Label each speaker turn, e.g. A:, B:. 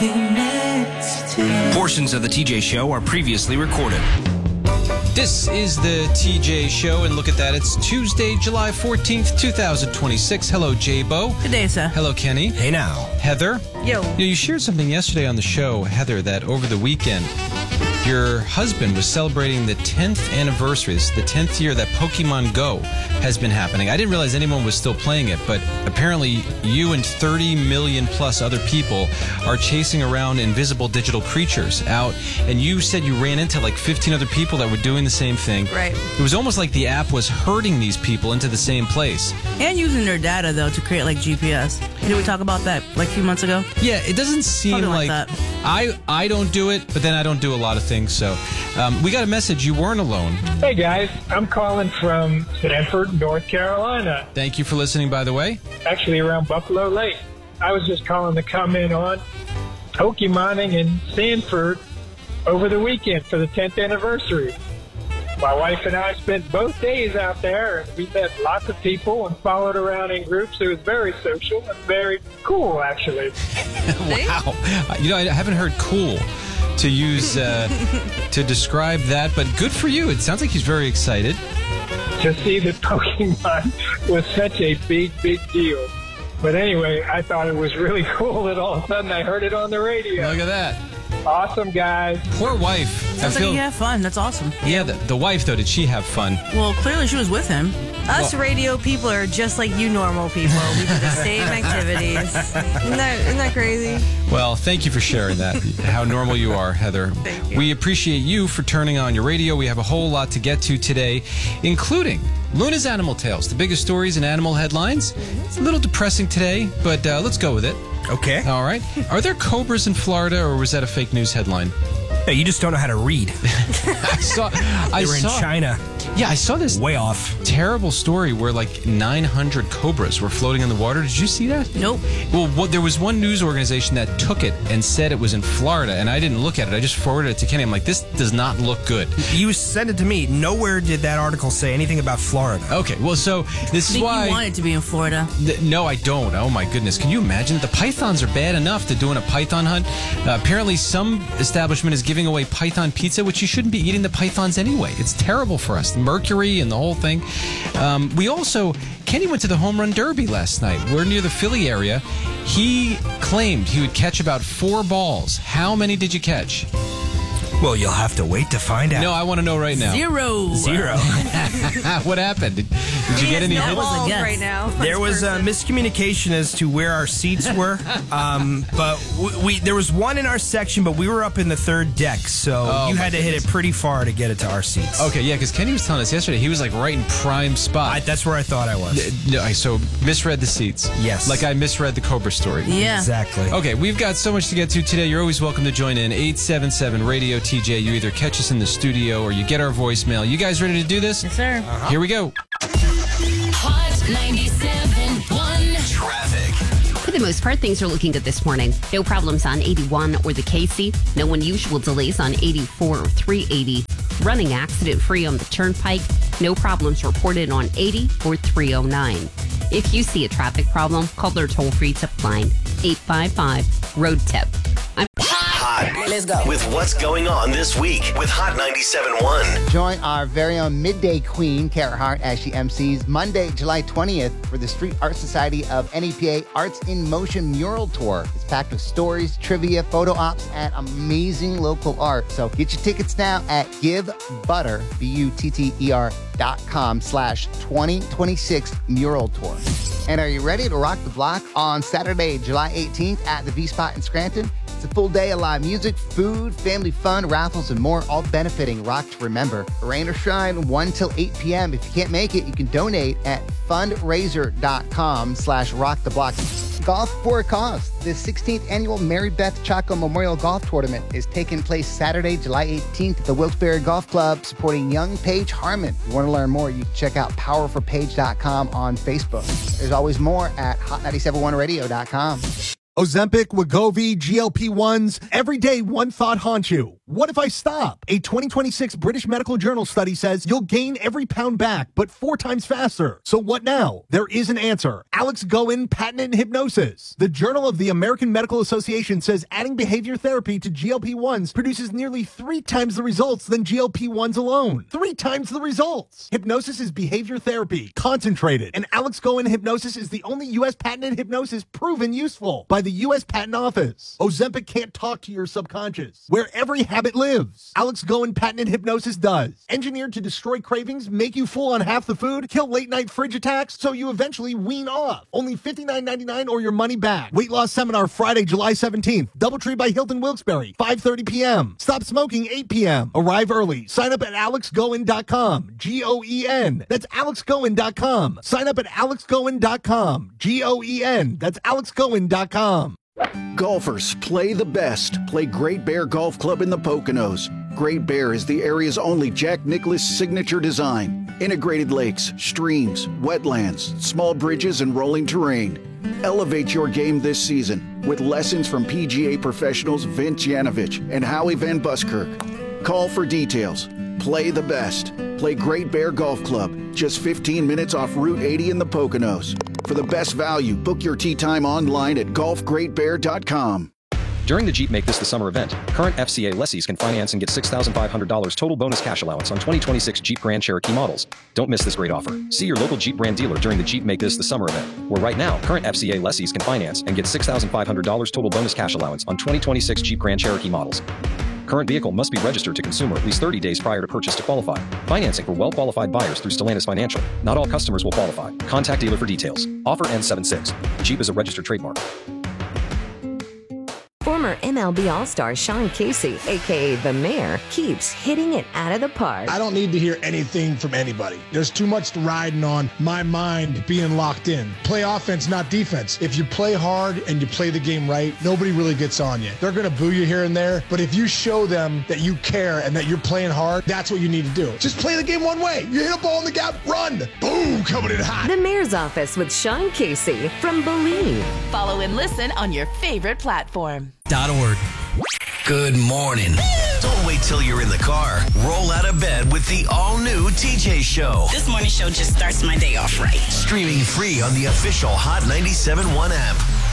A: be next to you.
B: Portions of the TJ Show are previously recorded.
C: This is the TJ Show, and look at that. It's Tuesday, July 14th, 2026. Hello, J-Bo.
D: Good day, sir.
C: Hello, Kenny.
E: Hey now.
C: Heather.
D: Yo.
C: You shared something yesterday on the show, Heather, that over the weekend, your husband was celebrating the 10th anniversary. This is the 10th year that Pokemon Go has been happening. I didn't realize anyone was still playing it, but apparently you and 30 million plus other people are chasing around invisible digital creatures out. And you said you ran into like 15 other people that were doing the same thing.
D: Right.
C: It was almost like the app was herding these people into the same place.
D: And using their data, though, to create, like, GPS. Did we talk about that, like, a few months ago?
C: Yeah, it doesn't seem
D: Something like
C: like
D: that.
C: I don't do it, but then I don't do a lot of things. So we got a message. You weren't alone.
F: Hey guys, I'm calling from Sanford, North Carolina.
C: Thank you for listening, by the way.
F: Actually around Buffalo Lake. I was just calling to comment on Pokemoning in Sanford over the weekend for the 10th anniversary. My wife and I spent both days out there, and we met lots of people and followed around in groups. It was very social and very cool, actually.
C: Wow. You know, I haven't heard cool to use to describe that, but good for you. It sounds like he's very excited.
F: To see that Pokemon was such a big, big deal. But anyway, I thought it was really cool that all of a sudden I heard it on the radio.
C: Look at that.
F: Awesome, guys.
C: Poor wife.
D: Sounds like you have fun. That's awesome.
C: Yeah, the wife, though, did she have fun?
D: Well, clearly she was with him.
G: Us radio people are just like you normal people. We do the same activities. Isn't that crazy?
C: Well, thank you for sharing that, how normal you are, Heather.
G: Thank you.
C: We appreciate you for turning on your radio. We have a whole lot to get to today, including Luna's Animal Tales, the biggest stories in animal headlines. It's a little depressing today, but let's go with it.
E: Okay.
C: All right. Are there cobras in Florida, or was that a fake news headline?
E: Hey, you just don't know how to read.
C: I
E: They were in China.
C: Yeah, I saw this
E: Way off.
C: terrible story where like 900 cobras were floating in the water. Did you see that?
D: Nope.
C: Well, there was one news organization that took it and said it was in Florida, and I didn't look at it. I just forwarded it to Kenny. I'm like, this does not look good.
E: You sent it to me. Nowhere did that article say anything about Florida.
C: Okay, well, so this
D: I
C: is
D: think
C: why...
D: you want it to be in Florida.
C: No, I don't. Oh, my goodness. Can you imagine? The pythons are bad enough to doing a python hunt. Apparently, some establishment is giving away python pizza, which you shouldn't be eating the pythons anyway. It's terrible for us. Mercury and the whole thing. Kenny went to the Home Run Derby last night. We're near the Philly area. He claimed he would catch about 4 balls. How many did you catch?
E: Well, you'll have to wait to find out.
C: No, I want to know right now.
E: Zero.
C: What happened? Did you get any
G: no
C: hits?
G: balls
D: guess.
G: right now.
E: There was a miscommunication as to where our seats were, but there was one in our section, but we were up in the 3rd deck, so you had to hit it pretty far to get it to our seats.
C: Okay, yeah, because Kenny was telling us yesterday he was like right in prime spot.
E: That's where I thought I was.
C: No, so misread the seats.
E: Yes.
C: Like I misread the Cobra story.
D: Yeah.
E: Exactly.
C: Okay, we've got so much to get to today. You're always welcome to join in. 877-RADIO-TJ. You either catch us in the studio or you get our voicemail. You guys ready to do this?
D: Yes, sir.
C: Here we go.
H: Hot 97.1
B: Traffic.
H: For the most part, things are looking good this morning. No problems on 81 or the Casey. No unusual delays on 84 or 380. Running accident-free on the Turnpike. No problems reported on 80 or 309. If you see a traffic problem, call their toll-free tip line, 855-ROAD-TIP.
B: Hot.
G: Let's go.
B: With what's going on this week with Hot 97.1.
I: Join our very own midday queen, Kara Hart, as she MCs Monday, July 20th for the Street Art Society of NEPA Arts in Motion Mural Tour. It's packed with stories, trivia, photo ops, and amazing local art. So get your tickets now at givebutter, BUTTER.com/2026 Mural Tour. And are you ready to rock the block on Saturday, July 18th at the V-Spot in Scranton? It's a full day of live music, food, family fun, raffles, and more, all benefiting Rock to Remember. Rain or shine, 1 till 8 p.m. If you can't make it, you can donate at fundraiser.com/rocktheblock. Golf for a Cause. The 16th annual Mary Beth Chaco Memorial Golf Tournament is taking place Saturday, July 18th at the Wilkes-Barre Golf Club, supporting young Paige Harmon. If you want to learn more, you can check out powerforpaige.com on Facebook. There's always more at hot971radio.com.
J: Ozempic, Wegovy, GLP-1s. Every day, one thought haunts you. What if I stop? A 2026 British Medical Journal study says you'll gain every pound back, but 4 times faster. So what now? There is an answer. Alex Goen, patented hypnosis. The Journal of the American Medical Association says adding behavior therapy to GLP-1s produces nearly 3 times the results than GLP-1s alone. 3 times the results. Hypnosis is behavior therapy, concentrated, and Alex Goen hypnosis is the only U.S. patented hypnosis proven useful by the U.S. Patent Office. Ozempic can't talk to your subconscious, where every habit lives. Alex Goen patented hypnosis does. Engineered to destroy cravings, make you full on half the food, kill late night fridge attacks, so you eventually wean off. Only $59.99 or your money back. Weight loss seminar Friday, July 17th. Doubletree by Hilton Wilkes-Barre, 5:30 p.m. Stop smoking 8 p.m. Arrive early. Sign up at alexgoen.com. G-O-E-N. That's alexgoen.com. Sign up at alexgoen.com. G-O-E-N. That's alexgoen.com.
K: Golfers, play the best. Play Great Bear Golf Club in the Poconos. Great Bear is the area's only Jack Nicklaus signature design. Integrated lakes, streams, wetlands, small bridges, and rolling terrain. Elevate your game this season with lessons from PGA professionals Vince Yanovich and Howie Van Buskirk. Call for details. Play the best. Play Great Bear Golf Club, just 15 minutes off Route 80 in the Poconos. For the best value, book your tee time online at golfgreatbear.com.
L: During the Jeep Make This the Summer event, current FCA lessees can finance and get $6,500 total bonus cash allowance on 2026 Jeep Grand Cherokee models. Don't miss this great offer. See your local Jeep brand dealer during the Jeep Make This the Summer event, where right now, current FCA lessees can finance and get $6,500 total bonus cash allowance on 2026 Jeep Grand Cherokee models. Current vehicle must be registered to consumer at least 30 days prior to purchase to qualify. Financing for well-qualified buyers through Stellantis Financial. Not all customers will qualify. Contact dealer for details. Offer ends 7/6. Jeep is a registered trademark.
M: Former MLB All-Star Sean Casey, a.k.a. The Mayor, keeps hitting it out of the park.
N: I don't need to hear anything from anybody. There's too much riding on my mind being locked in. Play offense, not defense. If you play hard and you play the game right, nobody really gets on you. They're going to boo you here and there, but if you show them that you care and that you're playing hard, that's what you need to do. Just play the game one way. You hit a ball in the gap, run. Boom, coming in hot.
M: The Mayor's Office with Sean Casey from Believe.
O: Follow and listen on your favorite platform.
B: .org. Good morning. Don't wait till you're in the car. Roll out of bed with the all-new TJ Show.
P: This morning show just starts my day off right.
B: Streaming free on the official Hot 97.1 app.